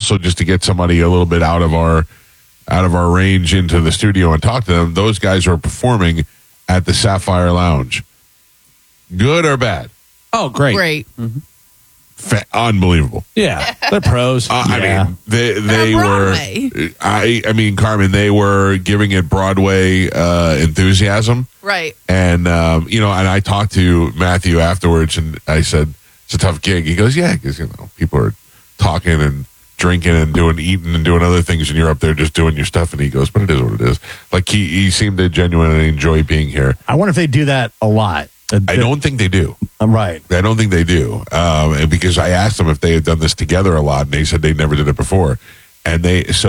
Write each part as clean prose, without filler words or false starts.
also just to get somebody a little bit out of our range into the studio and talk to them. Those guys are performing at the Sapphire Lounge. Good or bad? Oh, great. Great. Unbelievable. Yeah, they're pros. I mean, they Broadway. were. I mean, Carmen, they were giving it Broadway enthusiasm, Right. and and I talked to Matthew afterwards, and I said it's a tough gig. He goes, yeah, because people are talking and drinking and eating and doing other things, and you're up there just doing your stuff. And he goes, but it is what it is. Like he seemed to genuinely enjoy being here. I wonder if they do that a lot. I don't think they do. Right. I don't think they do. Because I asked them if they had done this together a lot, and they said they never did it before. And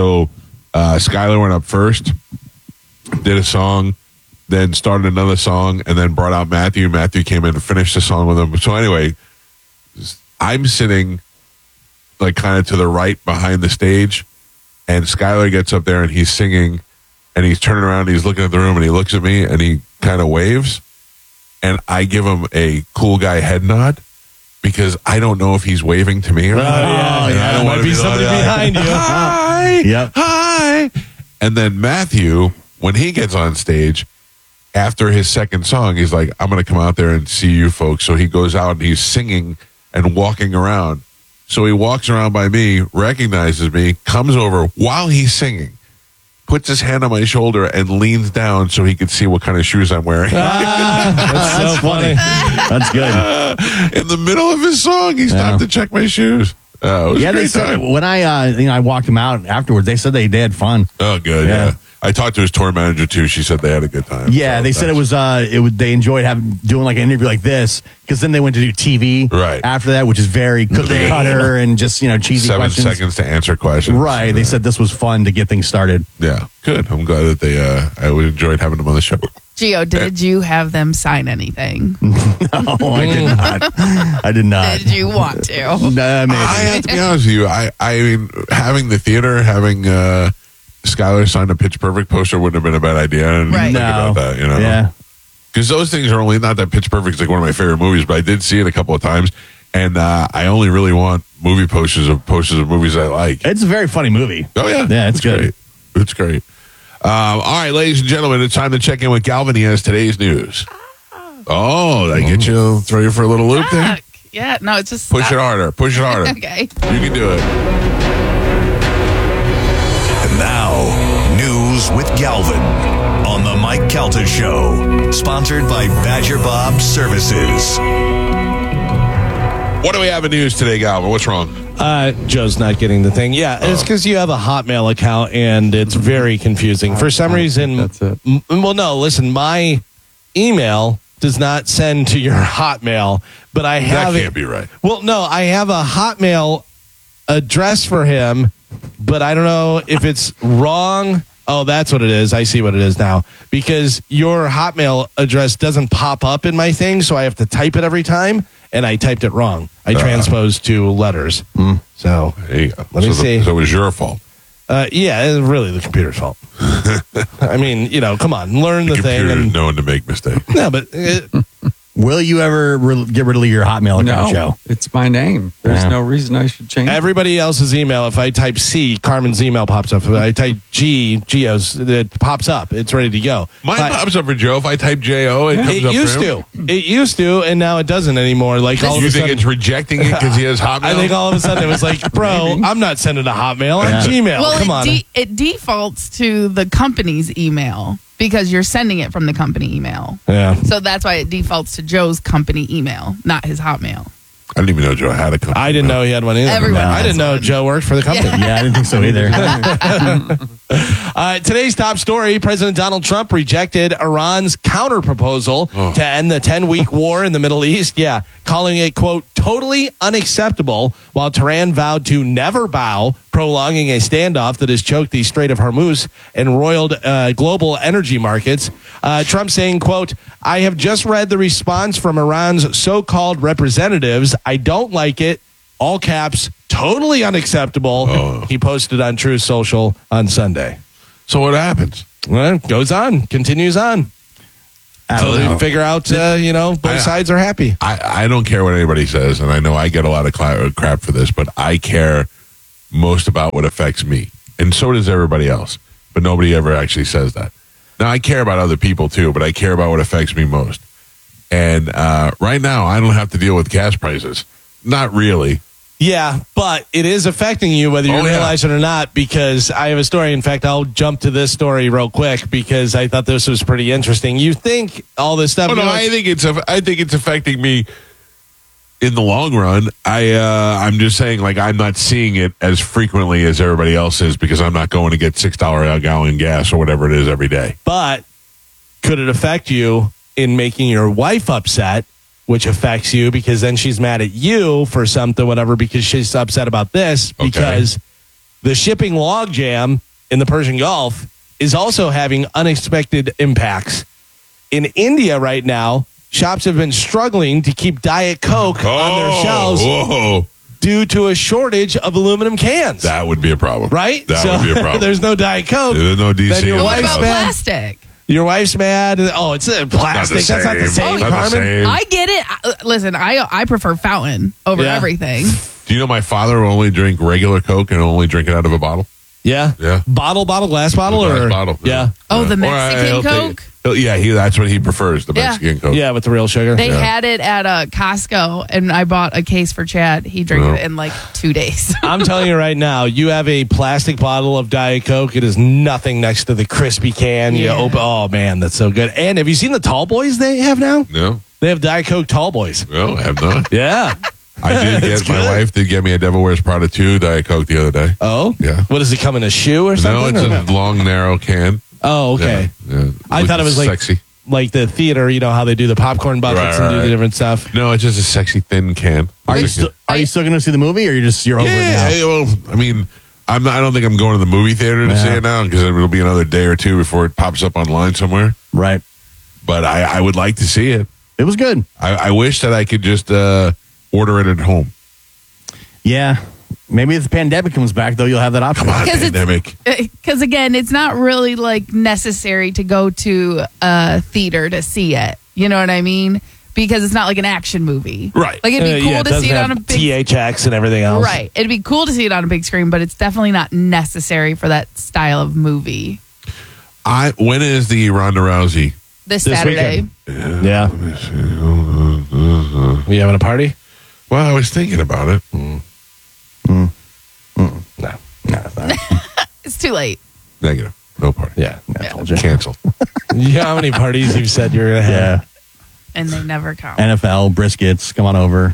Skylar went up first, did a song, then started another song, and then brought out Matthew. Matthew came in and finished the song with him. So anyway, I'm sitting like kind of to the right behind the stage, and Skylar gets up there and he's singing, and he's turning around, and he's looking at the room, and he looks at me and he kind of waves. And I give him a cool guy head nod because I don't know if he's waving to me or not. I don't want to be somebody behind you. Hi. Yep. Hi. And then Matthew, when he gets on stage, after his second song, he's like, I'm going to come out there and see you folks. So he goes out and he's singing and walking around. So he walks around by me, recognizes me, comes over while he's singing, puts his hand on my shoulder and leans down so he could see what kind of shoes I'm wearing. That's so funny. That's good. In the middle of his song, he stopped to check my shoes. It was a They great said time. when I walked them out afterwards, they said they had fun. Oh, good. Yeah. Yeah. I talked to his tour manager too. She said they had a good time. Yeah, So they said they enjoyed doing like an interview like this because then they went to do TV Right. after that, which is very cookie cutter and just cheesy 7 questions. seconds to answer questions. Right. They said this was fun to get things started. Yeah, good. I'm glad that I enjoyed having them on the show. Gio, did you have them sign anything? No, I did not. I did not. Did you want to? Maybe. I have to be honest with you. I mean, having the theater, having Skylar sign a Pitch Perfect poster wouldn't have been a bad idea. I didn't Right. think about that, Yeah. Because those things are only not that Pitch Perfect is like one of my favorite movies, but I did see it a couple of times, and I only really want movie posters of movies I like. It's a very funny movie. Oh yeah, Yeah, it's good. Great. It's great. All right, ladies and gentlemen, it's time to check in with Galvin. He has today's news. Oh, did I get you? Throw you for a little loop there? Fuck. Yeah, no, it's just Push it harder. Push it harder. Okay. You can do it. And now, news with Galvin on the Mike Calta Show, sponsored by Badger Bob Services. What do we have in news today, Galvin? What's wrong? Joe's not getting the thing. Yeah, it's because you have a Hotmail account and it's very confusing. For some reason, that's it. Well, no, listen, my email does not send to your Hotmail, but I have That can't be right. Well, no, I have a Hotmail address for him, but I don't know if it's wrong. Oh, that's what it is. I see what it is now. Because your Hotmail address doesn't pop up in my thing, so I have to type it every time, and I typed it wrong. I transposed 2 letters. So, There you go. Let me see. So it was your fault. yeah, it's really the computer's fault. I mean, come on, learn the thing. Computer is And, known to make mistakes. no, but Will you ever get rid of your Hotmail account, Joe? No, it's my name. There's Yeah. no reason I should change it. everybody else's email, if I type C, Carmen's email pops up. If I type Gio's, it pops up. It's ready to go. Mine But pops up for Joe. If I type J-O, it comes it up used for him. to. It used to, and now it doesn't anymore. Like all of You a think sudden, it's rejecting it because he has Hotmail? I think all of a sudden it was like, bro, I'm not sending a Hotmail. I'm Gmail. Well, Come on. it defaults to the company's email because you're sending it from the company email. yeah. So that's why it defaults to Joe's company email, not his Hotmail. I didn't even know Joe had a company. I didn't know he had one either. Everyone I has didn't know one. Joe worked for the company. Yeah, I didn't think so either. Today's top story, President Donald Trump rejected Iran's counterproposal to end the 10-week war in the Middle East. Yeah, calling it, quote, totally unacceptable, while Tehran vowed to never bow, prolonging a standoff that has choked the Strait of Hormuz and roiled global energy markets. Trump saying, quote, I have just read the response from Iran's so-called representatives. I don't like it. All caps, totally unacceptable. He posted on Truth Social on Sunday. So what happens? Well, it goes on, continues on. So they figure out, both sides are happy. I don't care what anybody says, and I know I get a lot of crap for this, but I care most about what affects me. And so does everybody else. But nobody ever actually says that. Now, I care about other people too, but I care about what affects me most. And right now, I don't have to deal with gas prices. Not really. Yeah, but it is affecting you whether you realize it or not, because I have a story. In fact, I'll jump to this story real quick because I thought this was pretty interesting. You think all this stuff... Oh, no, I think it's affecting me in the long run. I'm just saying, like, I'm not seeing it as frequently as everybody else is because I'm not going to get $6 a gallon gas or whatever it is every day. But could it affect you in making your wife upset, which affects you because then she's mad at you for something, whatever, because she's upset about this, because the shipping logjam in the Persian Gulf is also having unexpected impacts. In India right now, shops have been struggling to keep Diet Coke on their shelves due to a shortage of aluminum cans. That would be a problem. Right? That would be a problem. There's no Diet Coke. There's no DC. Then your What wife's about mad. plastic? Your wife's mad. Oh, it's a plastic. That's not the same, Not the Carmen. same. I get it. Listen, I prefer fountain over Yeah. everything. Do you know my father will only drink regular Coke and only drink it out of a bottle? Yeah. Yeah. Bottle, glass bottle, Glass or bottle. Yeah. Oh, the Or Mexican he'll take- Coke? that's what he prefers, the Yeah. Mexican Coke. Yeah, with the real sugar. They had it at Costco, and I bought a case for Chad. He drank No. it in like 2 days. I'm telling you right now, you have a plastic bottle of Diet Coke. It is nothing next to the crispy can. You Yeah. open. Oh man, that's so good. And have you seen the tall boys they have now? No, They have Diet Coke tall boys. no, I have not. Yeah. I did It's get, my good. wife did get me a Devil Wears Prada 2 Diet Coke the other day. Oh. Yeah. What does it come in, a shoe or No, something? it's a long, narrow can. Oh, okay. Yeah. I thought it was like sexy. like the theater. You know how they do the popcorn buckets and do Right. the different stuff. No, it's just a sexy, thin can. Are you still going to see the movie, or you're over it now? Yeah, well, I mean, I don't think I'm going to the movie theater to see it now because it'll be another day or two before it pops up online somewhere. Right. But I would like to see it. It was good. I wish that I could just order it at home. Yeah. Maybe if the pandemic comes back, though, you'll have that option. Come on, 'Cause it's- pandemic. Because again, it's not really like necessary to go to a theater to see it. You know what I mean? Because it's not like an action movie. Right. Like it'd be cool to see it on a big THX and everything else. Right. It'd be cool to see it on a big screen, but it's definitely not necessary for that style of movie. When is the Ronda Rousey? This This Saturday. weekend. Yeah. You having a party? Well, I was thinking about it. No. No, it's not. It's too late. Negative. No party. Yeah. I told you. Canceled. Yeah. How many parties you've said you're gonna have? Yeah. And they never come. NFL, briskets, come on over.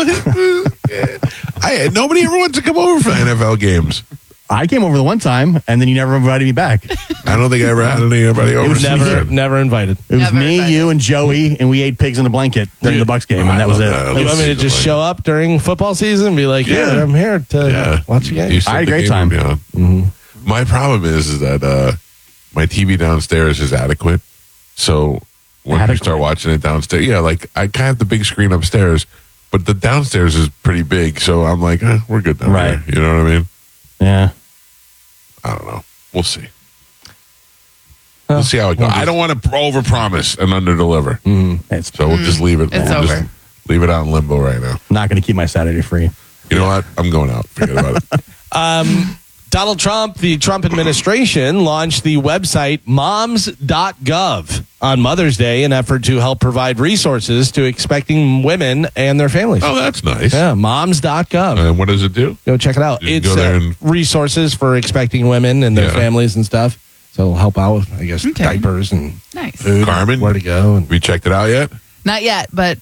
Nobody ever wants to come over for NFL games. I came over the one time, and then you never invited me back. It I don't think I ever had anybody over. was since Never, then. never invited. was Never me, invited. you, and Joey, and we ate pigs in a blanket during the Bucks game, and that was it. I love You want me to just show up during football season and be like, yeah, Yeah. I'm here to Yeah. watch the game? You said I had a the great game time. would be on. My problem is that my TV downstairs is adequate. So when you Adequate? start watching it downstairs, yeah, like I kind of have the big screen upstairs, but the downstairs is pretty big. So I'm like, we're good down Right. there. You know what I mean? Yeah. I don't know. We'll see. We'll see how it goes. I don't want to overpromise and underdeliver. It's So we'll just leave it. It's we'll just over. leave it out in limbo right now. not going to keep my Saturday free. You know what? I'm going out. Forget about it. Donald Trump, the Trump administration, launched the website moms.gov on Mother's Day in an effort to help provide resources to expecting women and their families. Oh, that's nice. Yeah, moms.gov. And what does it do? Go check it out. You can It's go there and- resources for expecting women and their Yeah. families and stuff. So it'll help out with, I guess, Okay. diapers and Nice. food, Carmen? where to go. And Have you checked it out yet? Not yet, but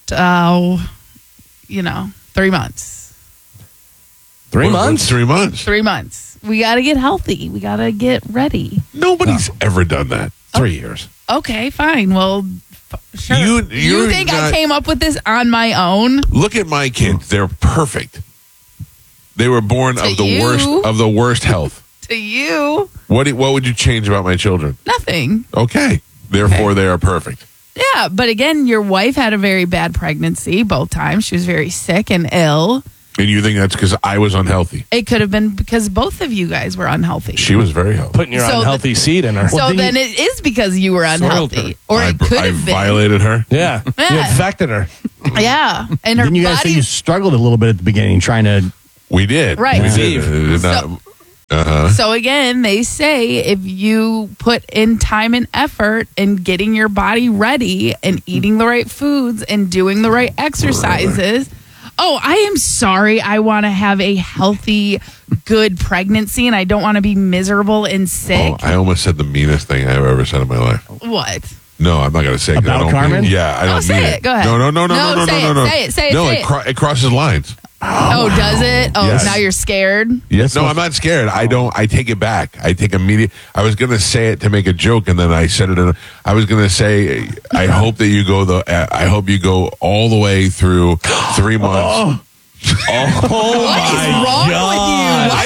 3 months. 3 What's months? 3 months. 3 months. We got to get healthy. We got to get ready. Nobody's ever done that. 3 years. Okay, fine. Well, sure. You- You you're think I not- came up with this on my own? Look at my kids. They're perfect. They were born To of the you. worst health. To you, What would you change about my children? nothing. Okay. Therefore, they are perfect. Yeah, but again, your wife had a very bad pregnancy both times. She was very sick and ill. And you think that's because I was unhealthy? It could have been because both of you guys were unhealthy. She was very healthy. Putting your So unhealthy seed in her. So then it is because you were Soiled unhealthy. her. Or I, it could I have been. violated her. Yeah. You Yeah. infected her. Yeah. And her Didn't you guys say body. you struggled a little bit at the beginning trying to We did. Right. We Steve. did. So again, they say if you put in time and effort in getting your body ready and eating the right foods and doing the right exercises. Oh, I am sorry. I want to have a healthy, good pregnancy and I don't want to be miserable and sick. I almost said the meanest thing I've ever said in my life. What? No, I'm not going to say it. 'Cause I About don't Carmen? mean, yeah, I don't say mean it. Go ahead. No. Say it. No, Say it. it crosses lines. Oh, does it? Oh, Yes. now you're scared? Yes. No, I'm not scared. I take it back. I take immediate. I was going to say it to make a joke, and then I said it. I was going to say, I hope that you go I hope you go all the way through 3 months. What is wrong with you?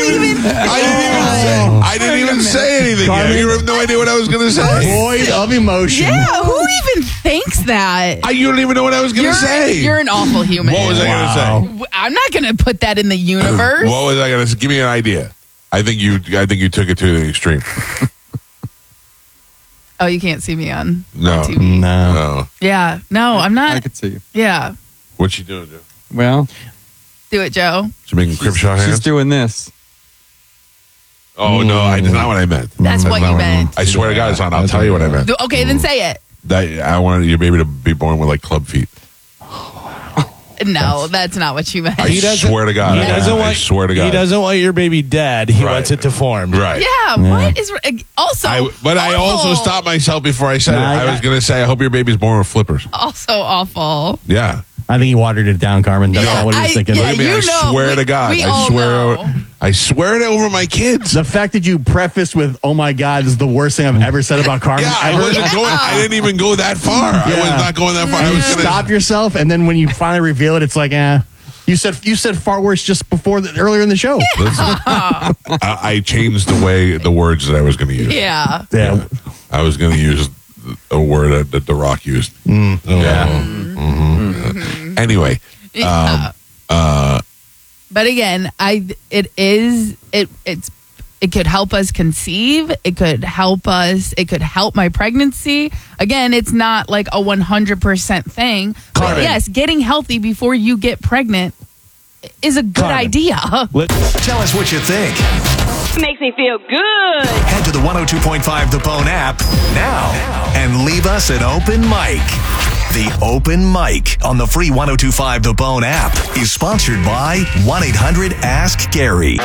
I didn't even say anything. Carmen? You have no idea what I was going to say. Void of emotion. Yeah, who even thinks that? You don't even know what I was going to say. You're an awful human. What was I going to say? I'm not going to put that in the universe. What was I going to say? Give me an idea. I think you took it to the extreme. Oh, you can't see me on No. TV. No. Yeah. No, I'm I not. could see you. Yeah. What you doing, Joe? Well, Do it, Joe. You making crib shot she's hands? doing this. Oh, no, that's not what I meant. That's what you meant. I swear to God, it's not. I'll tell you what I meant. Okay, then say it. That I wanted your baby to be born with like club feet. No, that's not what you meant. I swear to God. I swear to God. He doesn't want your baby dead. He Right. wants it deformed. Right. Yeah, what is also But I also awful. stopped myself before I said it. I was going to say, I hope your baby's born with flippers. Also awful. Yeah. I think he watered it down, Carmen. That's not what he was thinking. yeah, Look at me. you I know, swear to God. we all know. I swear it over my kids. The fact that you prefaced with, "Oh my God, this is the worst thing I've ever said about Carmen Yeah, I ever." wasn't going. I didn't even go that far. I was not going that far. I You was gonna stop yourself, and then when you finally reveal it, it's like, You said far worse just before earlier in the show. Listen, I changed the words that I was going to use. Yeah. Yeah. I was going to use a word that The Rock used. Anyway, Yeah. But again, it could help us conceive. It could help my pregnancy. Again, it's not like a 100% thing. But Carmen. yes, getting healthy before you get pregnant is a good idea. Tell us what you think. Makes me feel good. Head to the 102.5 The Bone app now and leave us an open mic. The Open Mic on the free 102.5 The Bone app is sponsored by 1-800-ASK-GARY.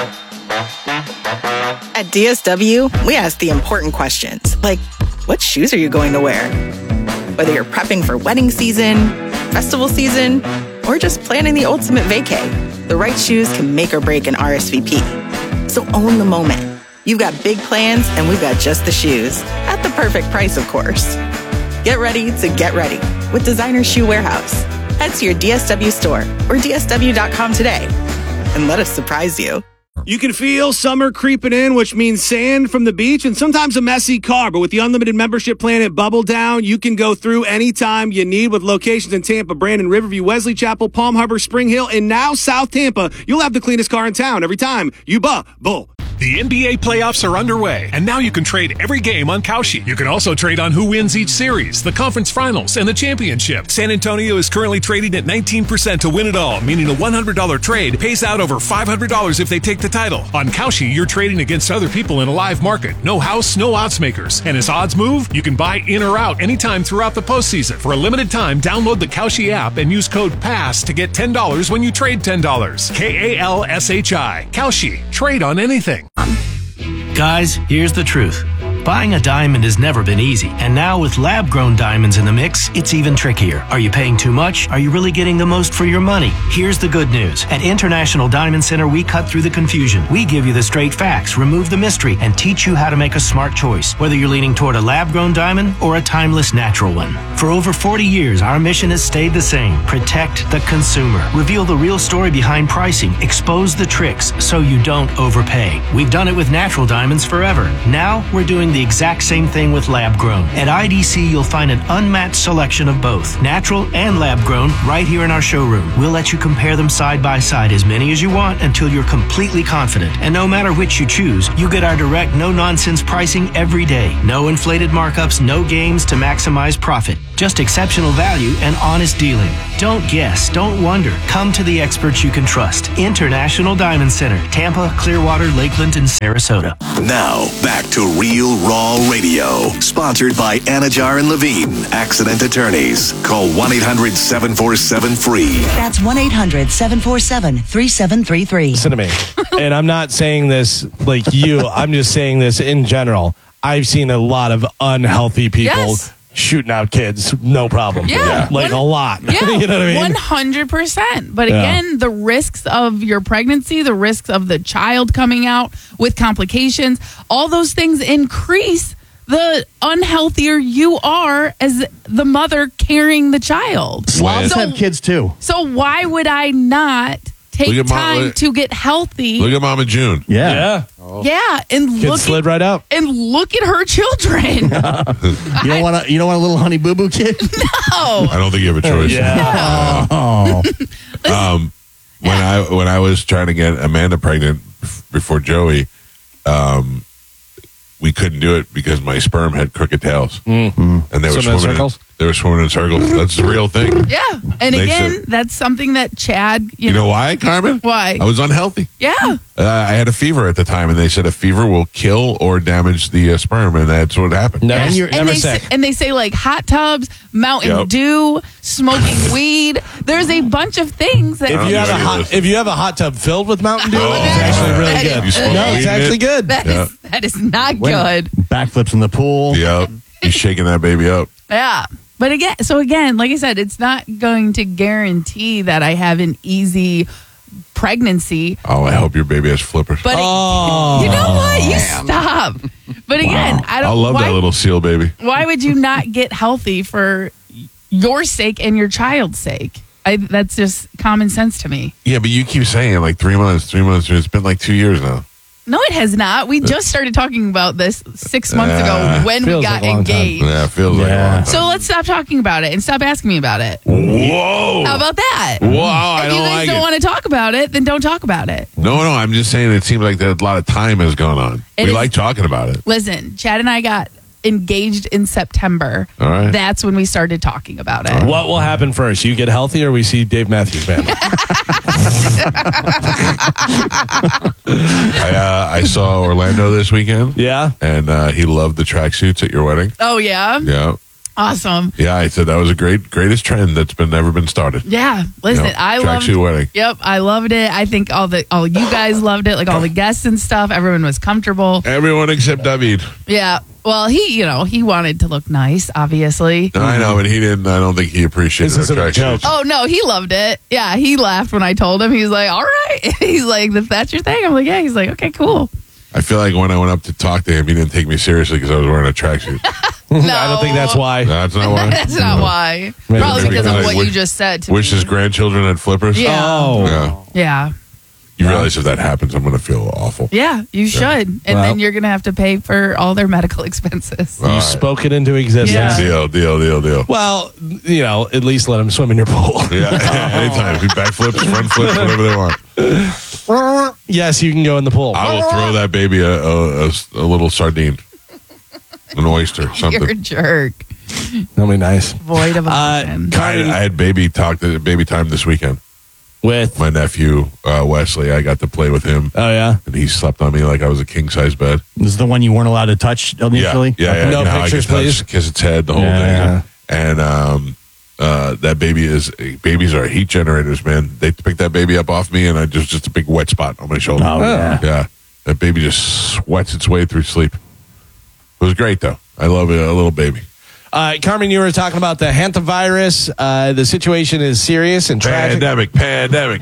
At DSW, we ask the important questions, like, what shoes are you going to wear? Whether you're prepping for wedding season, festival season, or just planning the ultimate vacay, the right shoes can make or break an RSVP. So own the moment. You've got big plans, and we've got just the shoes. At the perfect price, of course. Get ready to get ready with Designer Shoe Warehouse. Head to your DSW store or DSW.com today and let us surprise you. You can feel summer creeping in, which means sand from the beach and sometimes a messy car. But with the unlimited membership plan at Bubble Down, you can go through anytime you need with locations in Tampa, Brandon, Riverview, Wesley Chapel, Palm Harbor, Spring Hill, and now South Tampa. You'll have the cleanest car in town every time you bubble. The NBA playoffs are underway, and now you can trade every game on Kalshi. You can also trade on who wins each series, the conference finals, and the championship. San Antonio is currently trading at 19% to win it all, meaning a $100 trade pays out over $500 if they take the title. On Kalshi, you're trading against other people in a live market. No house, no odds makers. And as odds move, you can buy in or out anytime throughout the postseason. For a limited time, download the Kalshi app and use code PASS to get $10 when you trade $10. KALSHI. Kalshi. Trade on anything. Guys, here's the truth. Buying a diamond has never been easy, and now with lab-grown diamonds in the mix, it's even trickier. Are you paying too much? Are you really getting the most for your money? Here's the good news. At International Diamond Center, we cut through the confusion. We give you the straight facts, remove the mystery, and teach you how to make a smart choice, whether you're leaning toward a lab-grown diamond or a timeless natural one. For over 40 years, our mission has stayed the same. Protect the consumer. Reveal the real story behind pricing. Expose the tricks so you don't overpay. We've done it with natural diamonds forever. Now, we're doing the exact same thing with lab-grown. At IDC, you'll find an unmatched selection of both natural and lab-grown right here in our showroom. We'll let you compare them side by side, as many as you want, until you're completely confident. And no matter which you choose, you get our direct, no-nonsense pricing every day. No inflated markups, no games to maximize profit. Just exceptional value and honest dealing. Don't guess. Don't wonder. Come to the experts you can trust. International Diamond Center, Tampa, Clearwater, Lakeland, and Sarasota. Now, back to Real Raw Radio. Sponsored by Anajar and Levine, accident attorneys. Call 1-800-747-FREE. That's 1-800-747-3733. Listen to me. And I'm not saying this like you. I'm just saying this in general. I've seen a lot of unhealthy people shooting out kids. No problem. Yeah. Like a lot. Yeah. You know what I mean? 100%. But again, the risks of your pregnancy, the risks of the child coming out with complications, all those things increase the unhealthier you are as the mother carrying the child. Slobs have kids too. So why would I not take time to get healthy? Look at Mama June. Yeah. Yeah, and Kid slid right out. And look at her children. You don't want a little honey boo boo kid? No. I don't think you have a choice. Yeah. When I was trying to get Amanda pregnant before Joey, we couldn't do it because my sperm had crooked tails, and they were Swimming in circles? They were swimming in circles. That's the real thing. Yeah, and They again, said- that's something that Chad. You know why, Carmen? Why? I was unhealthy. Yeah. I had a fever at the time, and they said a fever will kill or damage the sperm, and that's what happened. Never, And never they sick. say, and they say like hot tubs, Mountain Dew, smoking weed. There's a bunch of things that If you have a hot tub filled with Mountain Dew, it's actually really good. You smoke No, weed it's in actually it? good. that is not good. Backflips in the pool. Yep. You're shaking that baby up. Yeah. But again, like I said, it's not going to guarantee that I have an easy pregnancy. Oh, I hope your baby has flippers. But you know what? You stop. But again, I don't. I love that little seal baby. Why would you not get healthy for your sake and your child's sake? That's just common sense to me. Yeah, but you keep saying like 3 months. It's been like 2 years now. No, it has not. We just started talking about this 6 months ago when we got engaged. Yeah, it feels like a long time. So let's stop talking about it and stop asking me about it. Whoa. How about that? Whoa, I If don't you guys like don't it. want to talk about it, then don't talk about it. No, I'm just saying it seems like that a lot of time has gone on. We like talking about it. Listen, Chad and I got engaged in September. All right. That's when we started talking about it. What will happen first? You get healthy, or we see Dave Matthews Band? I saw Orlando this weekend. Yeah. And he loved the tracksuits at your wedding. Oh, yeah? Yeah. Awesome. Yeah, I said that was a greatest trend that's never been started. Yeah. Listen, You know, I loved tracksuit wedding. Yep, I loved it. I think all you guys loved it, like all the guests and stuff. Everyone was comfortable. Everyone except David. Yeah. Well, he wanted to look nice, obviously. I know, but he didn't. I don't think he appreciated the tracksuits. Oh, no, he loved it. Yeah, he laughed when I told him. He was like, all right. He's like, if that's your thing. I'm like, yeah. He's like, okay, cool. I feel like when I went up to talk to him, he didn't take me seriously because I was wearing a tracksuit. I don't think that's why. That's not why. That's not why. Maybe Probably because of I what wish- you just said to Wish me. his grandchildren had flippers. Yeah. Oh. Yeah. Yeah. You realize if that happens, I'm going to feel awful. Yeah, you should. And Well- then you're going to have to pay for all their medical expenses. You spoke it into existence. Yeah. Deal. Well, at least let them swim in your pool. Yeah, anytime. Backflips, front flips, whatever they want. Yes, you can go in the pool. I will throw that baby a little sardine, an oyster, something. You're a jerk. That'll be nice. Void of emotion. I had baby time this weekend with my nephew Wesley. I got to play with him. Oh yeah, and he slept on me like I was a king size bed. This is the one you weren't allowed to touch initially? Yeah. No You know how I pictures, can touch, please? kiss its head, the whole Yeah. thing. And that babies are heat generators, man. They picked that baby up off me, and I just a big wet spot on my shoulder. Oh, yeah. That baby just sweats its way through sleep. It was great though. I love a little baby. Carmen, you were talking about the hantavirus. The situation is serious and tragic. Pandemic.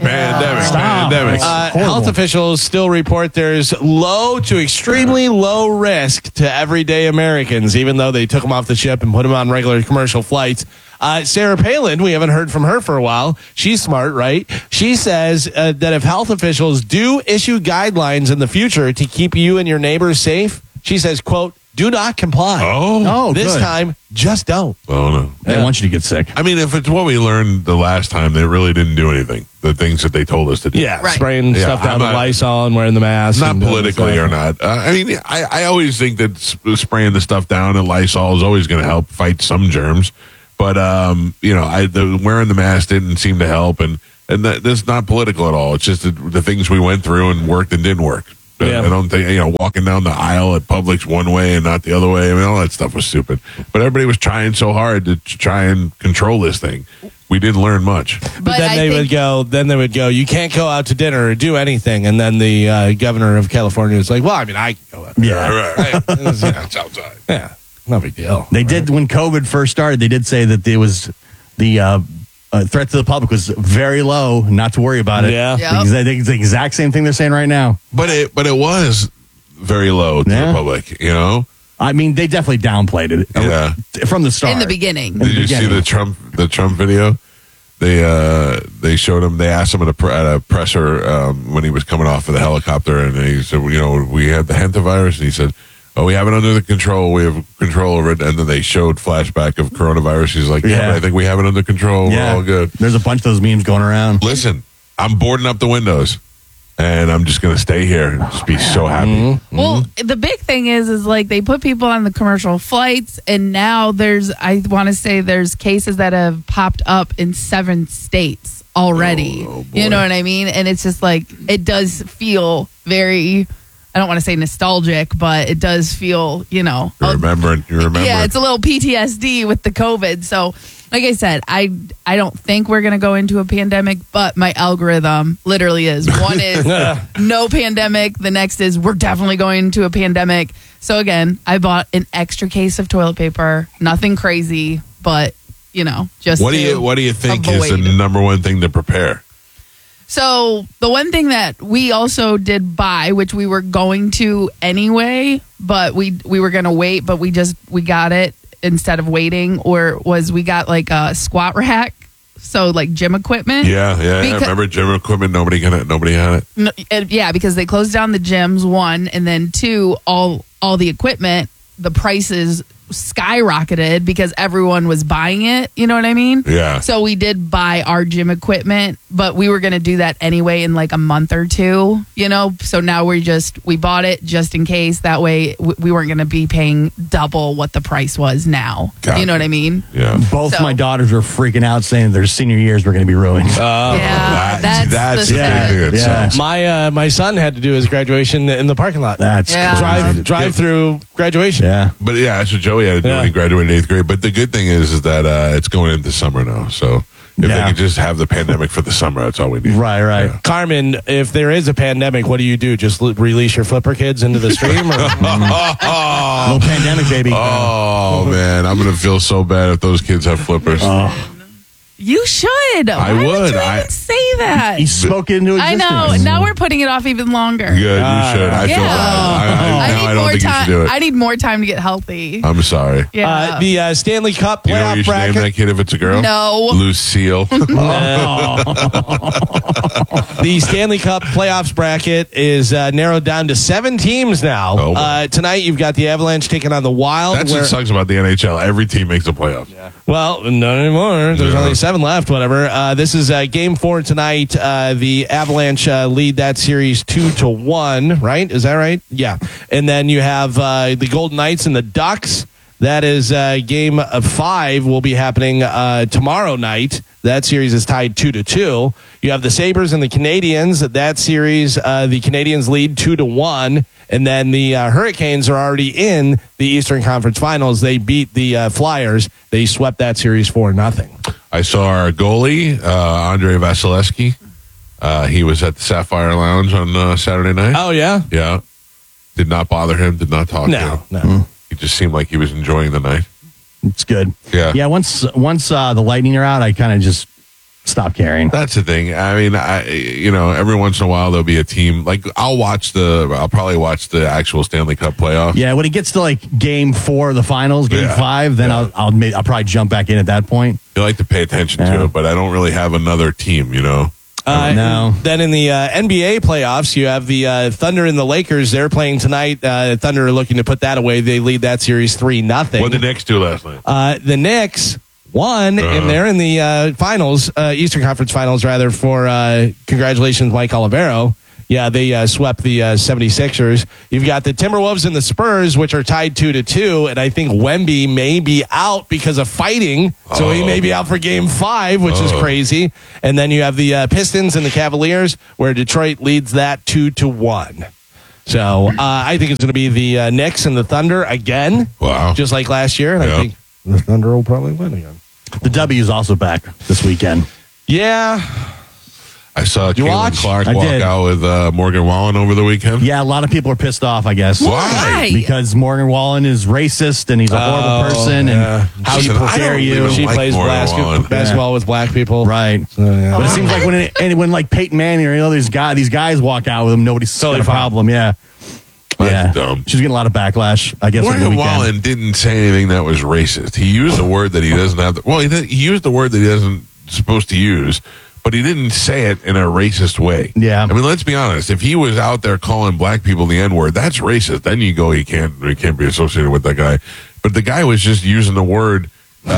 Health officials still report there's low to extremely low risk to everyday Americans, even though they took them off the ship and put them on regular commercial flights. Sarah Palin, we haven't heard from her for a while. She's smart, right? She says that if health officials do issue guidelines in the future to keep you and your neighbors safe, she says, quote, do not comply. Oh, this good. time, just don't. Oh no. They want you to get sick. I mean, if it's what we learned the last time, they really didn't do anything. The things that they told us to do. Yeah, Right. spraying Yeah, stuff down I'm the not- Lysol and wearing the mask. Not and doing politically stuff. or not. I mean, I always think that spraying the stuff down and Lysol is always going to help fight some germs. But wearing the mask didn't seem to help, and that's not political at all. It's just the things we went through and worked and didn't work. Yeah. I don't think walking down the aisle at Publix one way and not the other way. I mean, all that stuff was stupid. But everybody was trying so hard to try and control this thing. We didn't learn much. But then they would go, you can't go out to dinner or do anything. And then the governor of California was like, well, I mean, I can go out. Right. It's outside. Yeah, no big deal. They did, when COVID first started, they did say that it was the threat to the public was very low, not to worry about it. Yeah. Yep. I think it's the exact same thing they're saying right now. But it was very low to the public, I mean, they definitely downplayed it from the start. In the beginning. Did you see the Trump video? They showed him. They asked him at a presser when he was coming off of the helicopter, and he said, we had the hantavirus, and he said, oh, we have it under the control. We have control over it. And then they showed flashback of coronavirus. He's like, but I think we have it under control. We're all good. There's a bunch of those memes going around. Listen, I'm boarding up the windows. And I'm just going to stay here and just be so happy. Mm-hmm. Well, the big thing is like they put people on the commercial flights, and now I want to say there's cases that have popped up in 7 states already. Oh, you know what I mean? And it's just like, it does feel very, I don't want to say nostalgic, but it does feel, You remember. Yeah, it's a little PTSD with the COVID. So, like I said, I don't think we're going to go into a pandemic, but my algorithm literally is. One is no pandemic. The next is we're definitely going into a pandemic. So again, I bought an extra case of toilet paper. Nothing crazy, but just what do you think is the number one thing to prepare? So the one thing that we also did buy, which we were going to anyway, but we were going to wait, but we got it instead of waiting, we got like a squat rack, so like gym equipment. Yeah. I remember gym equipment. Nobody had it. No, because they closed down the gyms, 1, and then 2, all the equipment, the prices skyrocketed because everyone was buying it. You know what I mean? Yeah. So we did buy our gym equipment, but we were going to do that anyway in like a month or 2, So now we bought it just in case. That way we weren't going to be paying double what the price was now. Gotcha. You know what I mean? Yeah. Both my daughters were freaking out saying their senior years were going to be ruined. That's good. Yeah. My son had to do his graduation in the parking lot. That's drive through graduation. Yeah. But that's what Joey had to do when he graduated 8th grade. But the good thing is that it's going into summer now. So if they could just have the pandemic for the summer, that's all we need. Right. Yeah. Carmen, if there is a pandemic, what do you do? Just release your flipper kids into the stream? Or? Little pandemic, baby. Oh, man. I'm going to feel so bad if those kids have flippers. You should. I Why would. you even say that? He spoke it into existence. I know. Now we're putting it off even longer. Good, you should. I feel bad. I don't think you should do it. I need more time to get healthy. I'm sorry. Yeah. The Stanley Cup You know what you playoff should name bracket. that kid if it's a girl? No. Lucille. The Stanley Cup playoffs bracket is narrowed down to 7 teams now. Oh, boy. Tonight, you've got the Avalanche taking on the Wild. That's what sucks about the NHL. Every team makes the playoffs. Yeah. Well, not anymore. There's only 7 left, whatever. This is game 4 tonight. The Avalanche lead that series 2-1, right? Is that right? Yeah. And then you have the Golden Knights and the Ducks. That is game 5 will be happening tomorrow night. That series is tied 2-2. You have the Sabres and the Canadiens. That series, the Canadiens lead 2-1. And then the Hurricanes are already in the Eastern Conference Finals. They beat the Flyers. They swept that series 4-0. I saw our goalie, Andrei Vasilevsky. He was at the Sapphire Lounge on Saturday night. Oh, yeah? Yeah. Did not bother him, did not talk to him. No. He just seemed like he was enjoying the night. It's good. Yeah. Yeah, once the Lightning are out, I kind of just stop caring. That's the thing. I mean, every once in a while there'll be a team like I'll probably watch the actual Stanley Cup playoff. Yeah, when it gets to like game 4 of the finals, game 5, then I'll probably jump back in at that point. You like to pay attention to it, but I don't really have another team, No. Then in the NBA playoffs, you have the Thunder and the Lakers. They're playing tonight. Thunder are looking to put that away. They lead that series 3-0. What did the Knicks do last night? The Knicks won, and they're in the finals, Eastern Conference Finals, rather, for congratulations, Mike Olivero. Yeah, they swept the 76ers. You've got the Timberwolves and the Spurs, which are tied 2-2, and I think Wemby may be out because of fighting, so he may be out for Game 5, which is crazy. And then you have the Pistons and the Cavaliers, where Detroit leads that 2-1. So I think it's going to be the Knicks and the Thunder again, just like last year, and I think the Thunder will probably win again. The W is also back this weekend. Yeah. I saw Caitlin Clark I walk did. out with Morgan Wallen over the weekend. Yeah, a lot of people are pissed off, I guess. Why? Because Morgan Wallen is racist and he's a horrible person. And how dare you? She plays basketball with black people. Right. But it seems like when like Peyton Manning or these guys walk out with him, nobody's got a problem. Yeah. That's dumb. She's getting a lot of backlash, I guess. Morgan Wallen didn't say anything that was racist. He used a word that he doesn't have. He used the word that he isn't supposed to use, but he didn't say it in a racist way. Yeah. I mean, let's be honest. If he was out there calling black people the N-word, that's racist. Then you go, he can't be associated with that guy. But the guy was just using the word.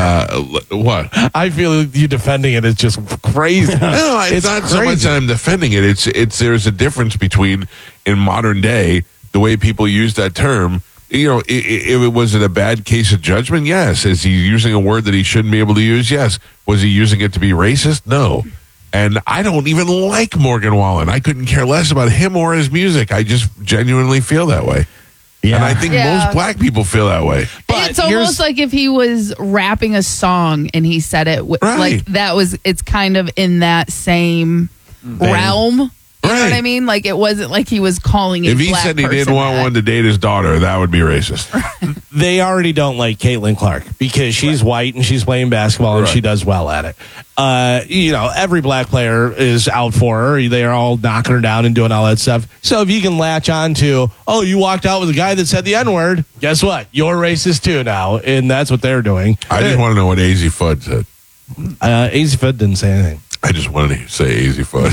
What? I feel you defending it is just crazy. No, it's not so much that I'm defending it. It's there's a difference between in modern day the way people use that term. You know, was it a bad case of judgment? Yes. Is he using a word that he shouldn't be able to use? Yes. Was he using it to be racist? No. And I don't even like Morgan Wallen. I couldn't care less about him or his music. I just genuinely feel that way. Yeah. And I think most black people feel that way. But it's almost like if he was rapping a song and he said it like that it's kind of in that same realm. You know what I mean? Like, it wasn't like he was calling a If he black said he person didn't want one to date his daughter, that would be racist. They already don't like Caitlin Clark because she's white and she's playing basketball and she does well at it. You know, every black player is out for her. They are all knocking her down and doing all that stuff. So if you can latch on to, oh, you walked out with a guy that said the N-word, guess what? You're racist too now. And that's what they're doing. I just want to know what AZ Fudd said. AZ Fudd didn't say anything. I just wanted to say AZ Fudd.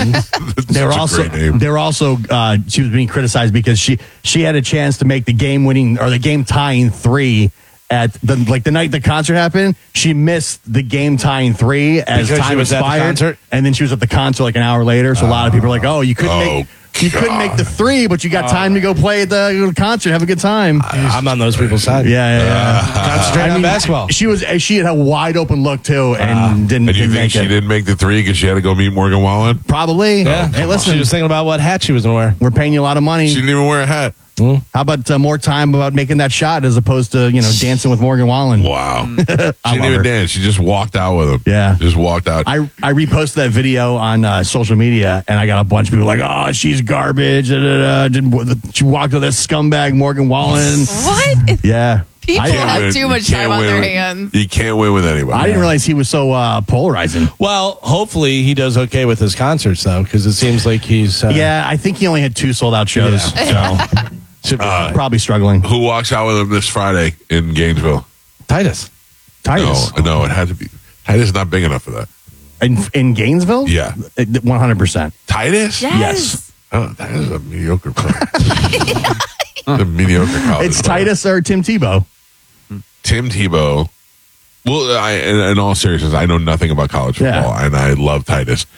They were also she was being criticized because she had a chance to make the game-winning or the game-tying three at the night the concert happened. She missed the game-tying three as because time expired, and then she was at the concert like an hour later. So a lot of people are like, "Oh, you couldn't make the three, but you got time to go play at the concert, have a good time." I'm on those people's side. Yeah. Concentrate on basketball. She had a wide open look too, and didn't. And you think make she it. didn't make the three because she had to go meet Morgan Wallen? Probably. Yeah. Hey, listen. She was thinking about what hat she was going to wear. We're paying you a lot of money. She didn't even wear a hat. How about more time about making that shot as opposed to dancing with Morgan Wallen? Wow. She didn't even dance. She just walked out with him. Yeah. Just walked out. I reposted that video on social media, and I got a bunch of people like, "Oh, she's garbage." She walked with that scumbag Morgan Wallen. What? Yeah. People have too much time on their hands. You can't win with anybody. I didn't realize he was so polarizing. Well, hopefully he does okay with his concerts, though, because it seems like he's... yeah, I think he only had 2 sold-out shows, so probably struggling. Who walks out with him this Friday in Gainesville? Titus. No, it had to be. Titus is not big enough for that. In Gainesville? Yeah. 100%. Titus? Yes. Oh, that is a mediocre player. A mediocre college It's player. Titus or Tim Tebow. Tim Tebow. Well, in all seriousness, I know nothing about college football, and I love Titus.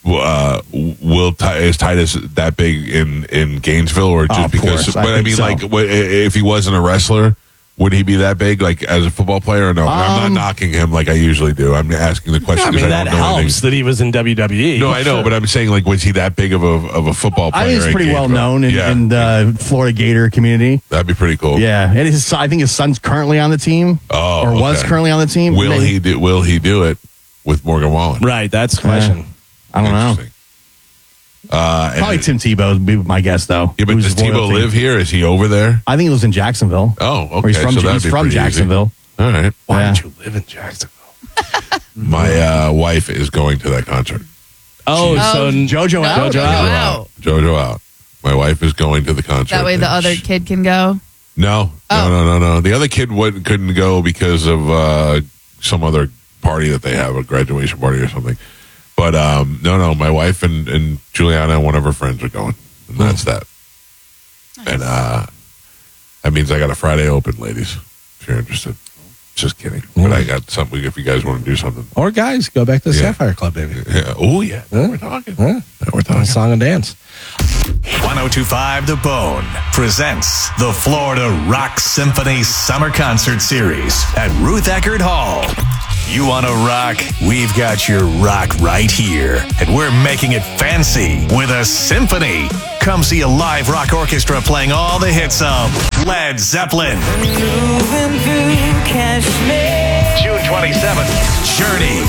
Is Titus that big in Gainesville, or just because? Course, but I mean, so. like, if he wasn't a wrestler, would he be that big, like as a football player? Or no, I'm not knocking him like I usually do. I'm asking the question. I mean, that helps that he was in WWE. No, I know, but I'm saying, like, was he that big of a football player? I think he's pretty well known in the Florida Gator community. That'd be pretty cool. Yeah, and I think his son's currently on the team. Was currently on the team. Will he do it with Morgan Wallen? Right, that's the question. I don't know. Probably Tim Tebow would be my guess, though. Yeah, but does Tebow live here? Is he over there? I think he lives in Jacksonville. Oh, okay. Or he's from Easy. Jacksonville. All right. Why don't you live in Jacksonville? My wife is going to that concert. So JoJo out. JoJo out. My wife is going to the concert. That way the other kid can go? No. The other kid couldn't go because of some other party that they have, a graduation party or something. But no, my wife and Juliana and one of her friends are going, and that's that. Nice. And that means I got a Friday open, ladies, if you're interested. Just kidding. But I got something if you guys want to do something. Or guys, go back to the Sapphire Club, baby. Yeah. Oh, yeah. Now we're talking. Now we're talking. Song and dance. 1025 The Bone presents the Florida Rock Symphony Summer Concert Series at Ruth Eckerd Hall. You want to rock? We've got your rock right here. And we're making it fancy with a symphony. Come see a live rock orchestra playing all the hits of Led Zeppelin. June 27th, Journey.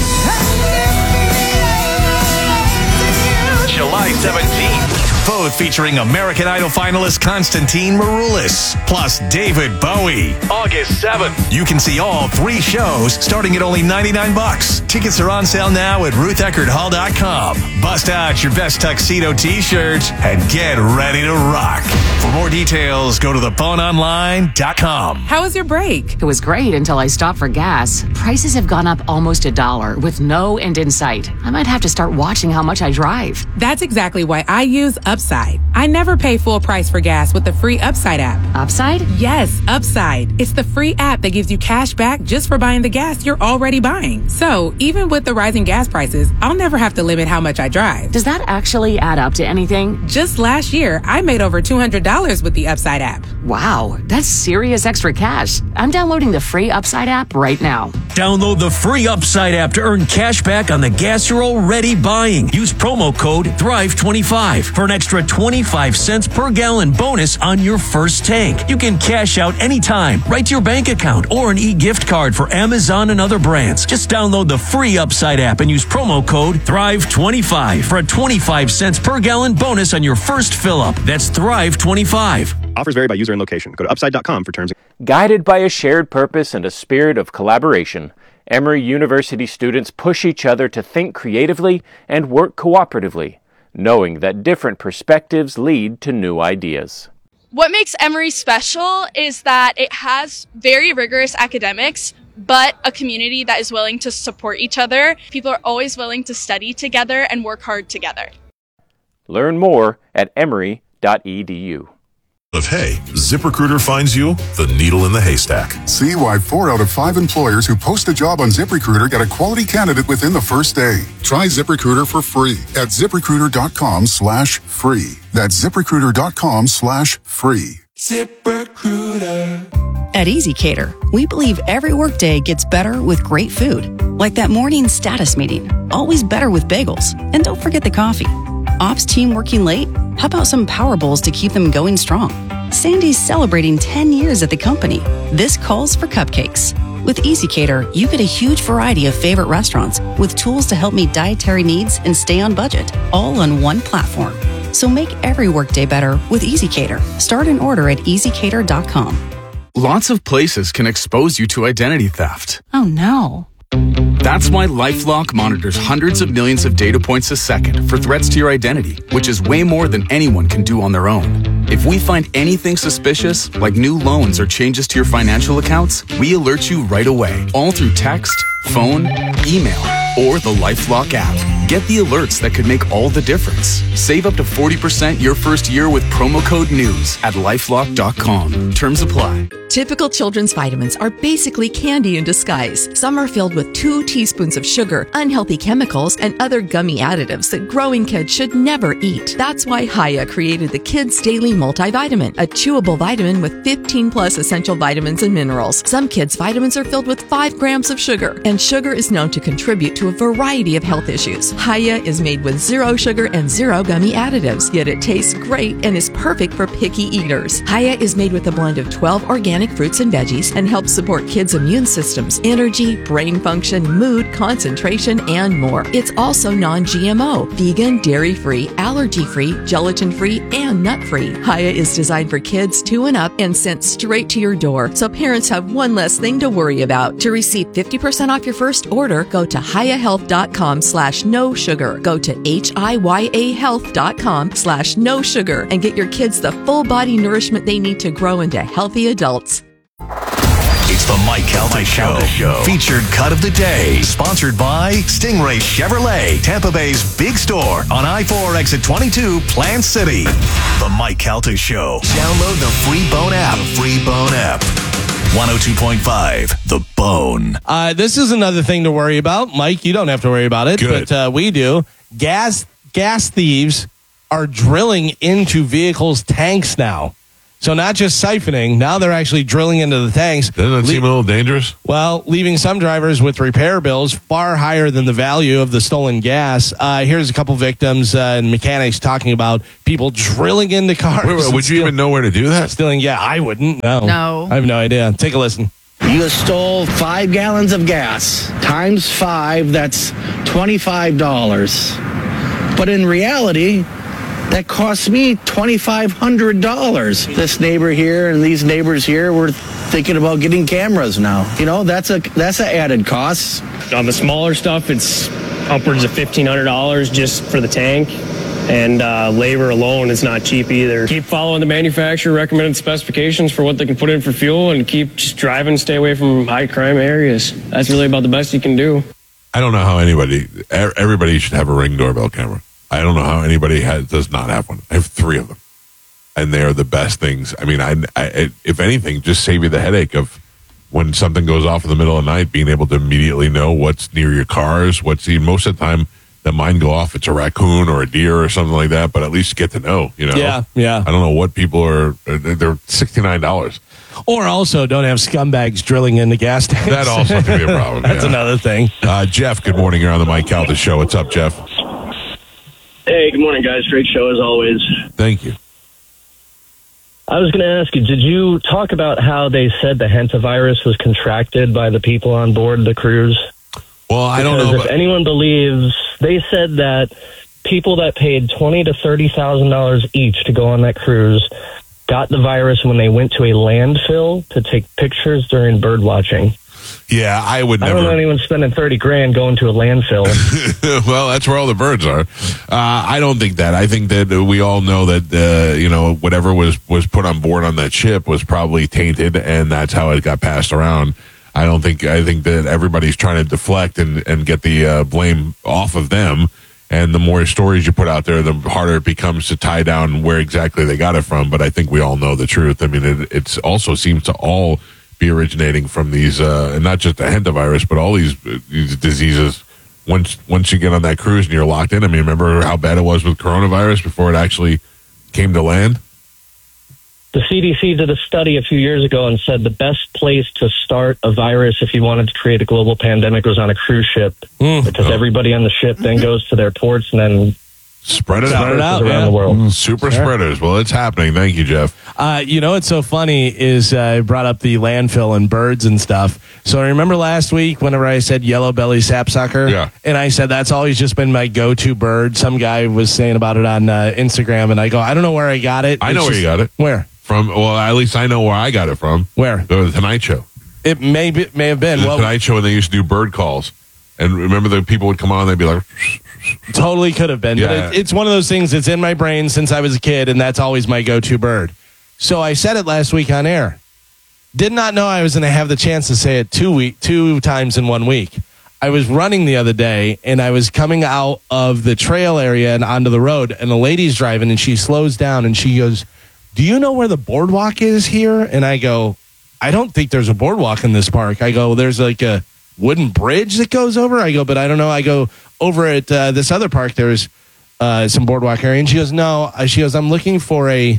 July 17th, both featuring American Idol finalist Konstantin Maroulis, plus David Bowie. August 7th, you can see all 3 shows starting at only $99. Tickets are on sale now at RuthEckerdHall.com. Bust out your best tuxedo t-shirts and get ready to rock. For more details, go to theboneonline.com. How was your break? It was great until I stopped for gas. Prices have gone up almost $1 with no end in sight. I might have to start watching how much I drive. That's exactly why I use Upside. I never pay full price for gas with the free Upside app. Upside? Yes, Upside. It's the free app that gives you cash back just for buying the gas you're already buying. So even with the rising gas prices, I'll never have to limit how much I drive. Does that actually add up to anything? Just last year, I made over $200 with the Upside app. Wow, that's serious extra cash. I'm downloading the free Upside app right now. Download the free Upside app to earn cash back on the gas you're already buying. Use promo code THRIVE25 for an extra 25 cents per gallon bonus on your first tank. You can cash out anytime, right to your bank account, or an e-gift card for Amazon and other brands. Just download the free Upside app and use promo code THRIVE25 for a 25 cents per gallon bonus on your first fill-up. That's THRIVE25. Offers vary by user and location. Go to upside.com for terms. Guided by a shared purpose and a spirit of collaboration, Emory University students push each other to think creatively and work cooperatively, knowing that different perspectives lead to new ideas. What makes Emory special is that it has very rigorous academics, but a community that is willing to support each other. People are always willing to study together and work hard together. Learn more at emory.edu. If hey, ZipRecruiter finds you the needle in the haystack. See why 4 out of 5 employers who post a job on ZipRecruiter get a quality candidate within the first day. Try ZipRecruiter for free at ZipRecruiter.com/free. That's ZipRecruiter.com/free. ZipRecruiter. At EasyCater, we believe every workday gets better with great food. Like that morning status meeting, always better with bagels. And don't forget the coffee. Ops team working late? How about some Power Bowls to keep them going strong? Sandy's celebrating 10 years at the company. This calls for cupcakes. With EasyCater, you get a huge variety of favorite restaurants with tools to help meet dietary needs and stay on budget, all on one platform. So make every workday better with EasyCater. Start an order at EasyCater.com. Lots of places can expose you to identity theft. Oh no. That's why LifeLock monitors hundreds of millions of data points a second for threats to your identity, which is way more than anyone can do on their own. If we find anything suspicious, like new loans or changes to your financial accounts, we alert you right away, all through text, phone, email, or the LifeLock app. Get the alerts that could make all the difference. Save up to 40% your first year with promo code NEWS at LifeLock.com. Terms apply. Typical children's vitamins are basically candy in disguise. Some are filled with 2 teaspoons of sugar, unhealthy chemicals, and other gummy additives that growing kids should never eat. That's why Hiya created the Kids Daily Multivitamin, a chewable vitamin with 15 plus essential vitamins and minerals. Some kids' vitamins are filled with 5 grams of sugar, and sugar is known to contribute to a variety of health issues. Hiya is made with 0 sugar and 0 gummy additives, yet it tastes great and is perfect for picky eaters. Hiya is made with a blend of 12 organic fruits and veggies and helps support kids' immune systems, energy, brain function, mood, concentration, and more. It's also non-GMO, vegan, dairy-free, allergy-free, gelatin-free, and nut-free. Hiya is designed for kids 2 and up and sent straight to your door, so parents have one less thing to worry about. To receive 50% off your first order, go to hiyahealth.com/no sugar. Go to hiyahealth.com/no sugar and get your kids the full body nourishment they need to grow into healthy adults. It's the Mike Calta Show. Featured cut of the day. Sponsored by Stingray Chevrolet, Tampa Bay's big store on I-4 exit 22, Plant City. The Mike Calta Show. Download the free Bone app. 102.5 The Bone. This is another thing to worry about. Mike, you don't have to worry about it, but we do. Gas thieves are drilling into vehicles' tanks now. So not just siphoning, now they're actually drilling into the tanks. Doesn't that seem a little dangerous? Well, leaving some drivers with repair bills far higher than the value of the stolen gas. Here's a couple victims and mechanics talking about people drilling into cars. Wait, would you even know where to do that? Stealing, I wouldn't. No. I have no idea. Take a listen. You stole 5 gallons of gas. Times 5, that's $25. But in reality, that cost me $2,500. This neighbor here and these neighbors here were thinking about getting cameras now. You know, that's an added cost. On the smaller stuff, it's upwards of $1,500 just for the tank. And labor alone is not cheap either. Keep following the manufacturer recommended specifications for what they can put in for fuel and keep just driving, stay away from high crime areas. That's really about the best you can do. I don't know how everybody should have a Ring doorbell camera. I don't know how anybody does not have one. I have 3 of them, and they are the best things. I mean, I if anything, just save you the headache of when something goes off in the middle of the night, being able to immediately know what's near your cars. Most of the time that mine go off, it's a raccoon or a deer or something like that. But at least get to know. You know, yeah. I don't know what people are. They're $69. Or also don't have scumbags drilling in the gas tanks. That also could be a problem. That's another thing. Jeff, good morning. You're on the Mike Calta Show. What's up, Jeff? Hey, good morning, guys. Great show as always. Thank you. I was going to ask you, did you talk about how they said the hantavirus was contracted by the people on board the cruise? Well, I don't know. If anyone believes, they said that people that paid $20,000 to $30,000 each to go on that cruise got the virus when they went to a landfill to take pictures during bird watching. Yeah, I would never. I don't know anyone spending $30,000 going to a landfill. Well, that's where all the birds are. I don't think that. I think that we all know that whatever was put on board on that ship was probably tainted, and that's how it got passed around. I think that everybody's trying to deflect and get the blame off of them. And the more stories you put out there, the harder it becomes to tie down where exactly they got it from. But I think we all know the truth. I mean, it also seems to all be originating from these, and not just the hantavirus, but all these diseases. Once you get on that cruise and you're locked in, I mean, remember how bad it was with coronavirus before it actually came to land? The CDC did a study a few years ago and said the best place to start a virus if you wanted to create a global pandemic was on a cruise ship, because everybody on the ship then goes to their ports and then spread it out around the world. Super spreaders. Well, it's happening. Thank you, Jeff. What's so funny is I brought up the landfill and birds and stuff. So I remember last week whenever I said yellow belly sapsucker, and I said that's always just been my go-to bird. Some guy was saying about it on Instagram, and I go, I don't know where I got it. I know where you got it. Where? From? Well, at least I know where I got it from. Where? The Tonight Show. It may have been. The Tonight Show when they used to do bird calls. And remember the people would come on, they'd be like... Totally could have been. Yeah. But it's one of those things that's in my brain since I was a kid, and that's always my go-to bird. So I said it last week on air. Did not know I was going to have the chance to say it two times in 1 week. I was running the other day, and I was coming out of the trail area and onto the road, and a lady's driving, and she slows down, and she goes, do you know where the boardwalk is here? And I go, I don't think there's a boardwalk in this park. I go, there's like a wooden bridge that goes over. I go, but I don't know. I go, over at this other park, there's some boardwalk area. And she goes, no. She goes, I'm looking for a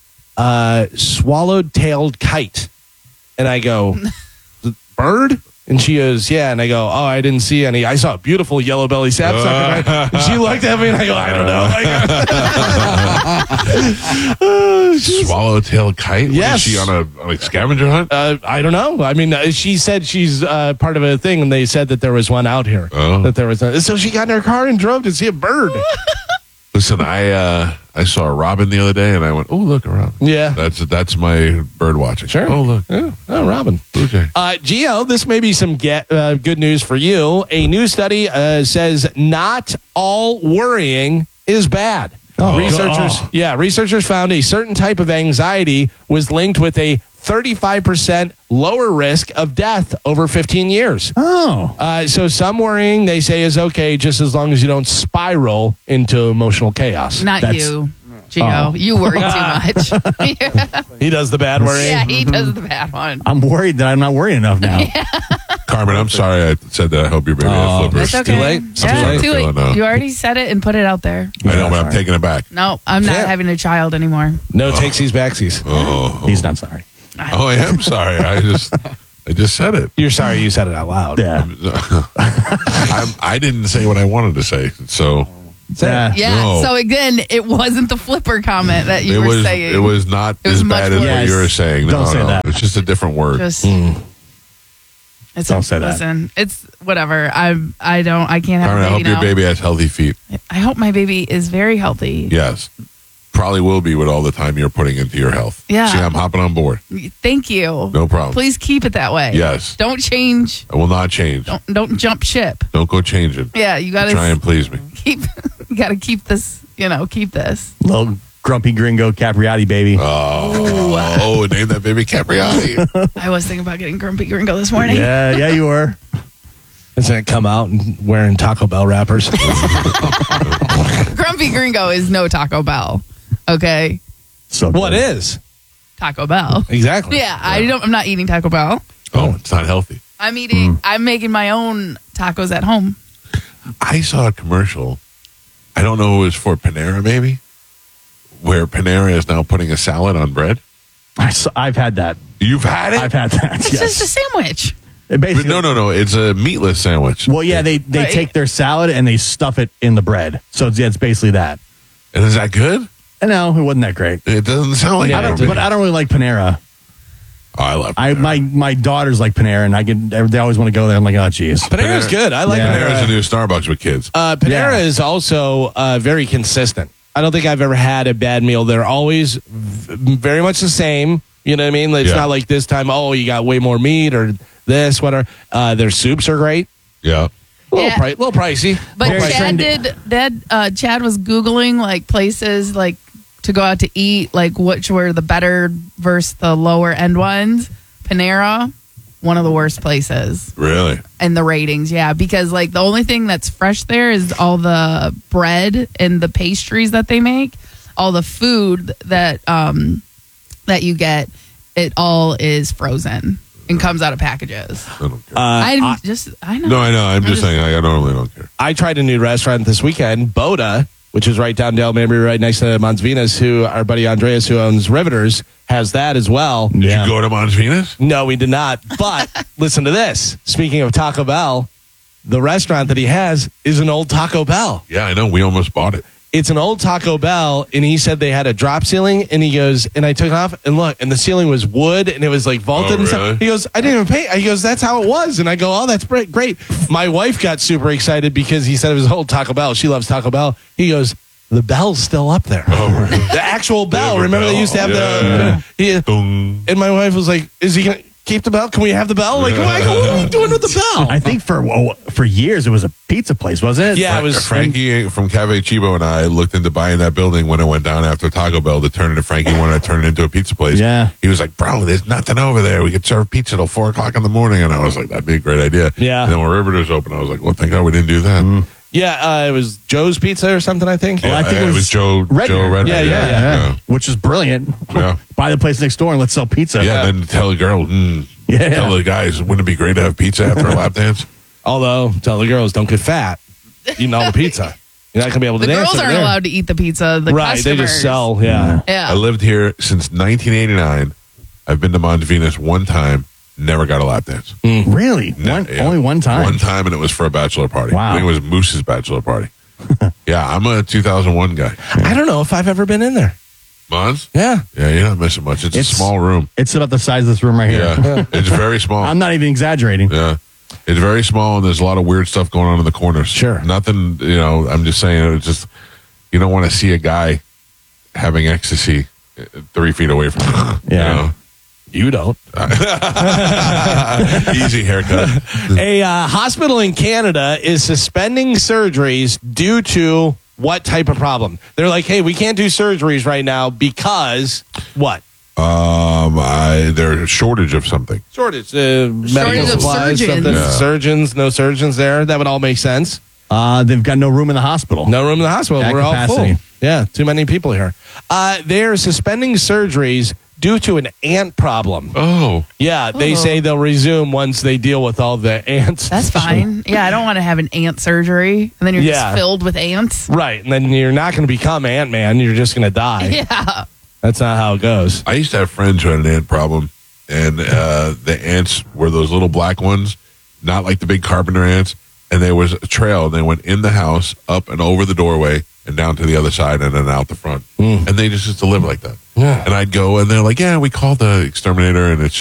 swallow-tailed kite. And I go, bird? And she goes, yeah. And I go, oh, I didn't see any. I saw a beautiful yellow belly sapsucker. And she looked at me and I go, I don't know. Swallow-tailed kite? Yes. Is she on a scavenger hunt? I don't know. I mean, she said she's part of a thing, and they said that there was one out here. Oh. That there was. So she got in her car and drove to see a bird. Listen, I saw a robin the other day, and I went, "Oh, look, a robin." Yeah, that's my bird watching. Sure. Oh, look, robin. Okay. Gio, this may be some good news for you. A new study says not all worrying is bad. Researchers found a certain type of anxiety was linked with a 35% lower risk of death over 15 years. So some worrying, they say, is okay just as long as you don't spiral into emotional chaos. Not you. Gio. You worry too much. He does the bad worrying. Yeah, he does the bad one. I'm worried that I'm not worrying enough now. Carmen, I'm sorry I said that. I hope your baby has flippers. That's okay. Too late. Yeah, too late. Feeling, You already said it and put it out there. I know, but I'm taking it back. No, I'm not having a child anymore. No takesies, backsies. Oh, He's not sorry. oh, I am sorry. I just said it. You're sorry you said it out loud. Yeah. I didn't say what I wanted to say, so. Yeah. Yeah. No. So again, it wasn't the flipper comment that you were saying. It was not It was as much bad as what worse. you were saying. Don't say that. It's just a different word. Just it's Don't say that. Listen, it's whatever. I can't have Carmen, I a hope baby your now. baby has healthy feet. I hope my baby is very healthy. Yes. Probably will be with all the time you're putting into your health. Yeah. See, I'm hopping on board. Thank you. No problem. Please keep it that way. Yes. Don't change. I will not change. Don't jump ship. Don't go changing. Yeah, you gotta Try and please me. keep. You gotta keep this. Keep this. Little grumpy gringo Capriati baby. Oh, name that baby Capriati. I was thinking about getting Grumpy Gringo this morning. Yeah, you were. Isn't it come out and wearing Taco Bell wrappers? Grumpy Gringo is no Taco Bell. Okay. So what is? Taco Bell. Exactly. Yeah, I'm not eating Taco Bell. Oh, it's not healthy. I'm making my own tacos at home. I saw a commercial. I don't know if it was for Panera, maybe, where Panera is now putting a salad on bread. I've had that. You've had it? I've had that. It's just a sandwich. Basically, no. It's a meatless sandwich. Well, yeah, they take their salad and they stuff it in the bread. So it's basically that. And is that good? No, it wasn't that great. It doesn't sound like it. But I don't really like Panera. Oh, I love Panera. My daughters like Panera, and they always want to go there. I'm like, oh, geez. Panera's good. I like Panera. Panera's a new Starbucks with kids. Panera is also very consistent. I don't think I've ever had a bad meal. They're always very much the same. You know what I mean? It's not like this time, you got way more meat or this, whatever. Their soups are great. Yeah. A little pricey. But Chad Chad was Googling like places like to go out to eat, like which were the better versus the lower end ones. Panera, one of the worst places. Really? And the ratings, yeah, because like the only thing that's fresh there is all the bread and the pastries that they make. All the food that that you get, it all is frozen and comes out of packages. I don't care. I know. No, I know. I'm just saying, I normally don't care. I tried a new restaurant this weekend, Boda, which is right down Dale Mabry, right next to Mons Venus, who our buddy Andreas, who owns Riveters, has that as well. Did you go to Mons Venus? No, we did not. But listen to this. Speaking of Taco Bell, the restaurant that he has is an old Taco Bell. Yeah, I know. We almost bought it. It's an old Taco Bell, and he said they had a drop ceiling, and he goes, and I took it off, and look, and the ceiling was wood, and it was like vaulted and stuff. He goes, I didn't even pay. He goes, that's how it was. And I go, oh, that's great. My wife got super excited because he said it was an old Taco Bell. She loves Taco Bell. He goes, the bell's still up there. Oh, really? The actual bell. Remember they used to have and my wife was like, is he going to keep the bell? Can we have the bell? Like, what are you doing with the bell? I think for years it was a pizza place, wasn't it? Yeah, it was. Frankie from Cave Chibo and I looked into buying that building when it went down after Taco Bell to turn it into Frankie wanted to turn it into a pizza place. Yeah. He was like, bro, there's nothing over there. We could serve pizza till 4 o'clock in the morning. And I was like, that'd be a great idea. Yeah. And then when Riveters opened, I was like, well, thank God we didn't do that. Yeah, it was Joe's Pizza or something, I think. Yeah, I think it was Joe Redner. Yeah. Which is brilliant. Yeah. Buy the place next door and let's sell pizza. Yeah, then tell the girl, tell the guys, wouldn't it be great to have pizza after a lap dance? Although, tell the girls, don't get fat eating all the pizza. You're not going to be able to The dance. girls aren't allowed to eat the pizza. The right, customers. they just sell, yeah. I lived here since 1989. I've been to Mons Venus one time, never got a lap dance. Really? Only one time? One time, and it was for a bachelor party. Wow. I think it was Moose's bachelor party. Yeah, I'm a 2001 guy. I don't know if I've ever been in there. Mons? Yeah. Yeah, you're not missing much. It's a small room. It's about the size of this room right here. Yeah, it's very small. I'm not even exaggerating. Yeah. It's very small, and there's a lot of weird stuff going on in the corners. Sure. Nothing, I'm just saying, it's just, you don't want to see a guy having ecstasy 3 feet away from you. Yeah. You don't. Easy haircut. A hospital in Canada is suspending surgeries due to what type of problem? They're like, hey, we can't do surgeries right now because what? There's a shortage of something. Shortage. Medical of supplies. surgeons. Something. Yeah. Surgeons, no surgeons there. That would all make sense. They've got no room in the hospital. No room in the hospital. At We're capacity. all full. Yeah, too many people here. They're suspending surgeries due to an ant problem. Oh. Yeah, they say they'll resume once they deal with all the ants. That's fine. Yeah, I don't want to have an ant surgery, and then you're just filled with ants. Right, and then you're not going to become Ant-Man. You're just going to die. Yeah. That's not how it goes. I used to have friends who had an ant problem, and the ants were those little black ones, not like the big carpenter ants. And there was a trail, and they went in the house, up and over the doorway, and down to the other side, and then out the front. And they just used to live like that. Yeah. And I'd go, and they're like, yeah, we called the exterminator, and it's